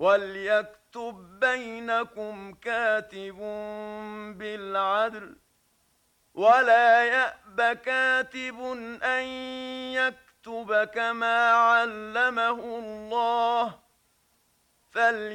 وَلْيَكْتُب بَّيْنَكُمْ كَاتِبٌ بِالْعَدْلِ وَلَا يَأْبَ كَاتِبٌ أَن يَكْتُبَ كَمَا عَلَّمَهُ اللَّهُ